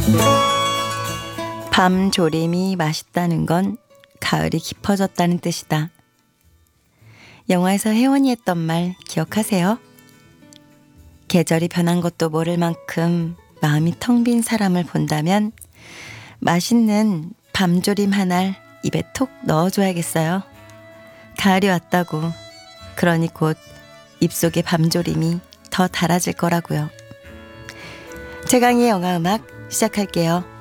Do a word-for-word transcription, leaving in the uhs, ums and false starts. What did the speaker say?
밤조림이 맛있다는 건 가을이 깊어졌다는 뜻이다. 영화에서 혜원이 했던 말 기억하세요? 계절이 변한 것도 모를 만큼 마음이 텅 빈 사람을 본다면 맛있는 밤조림 하나를 입에 톡 넣어줘야겠어요. 가을이 왔다고. 그러니 곧 입속의 밤조림이 더 달아질 거라고요. 최강희의 영화음악 시작할게요.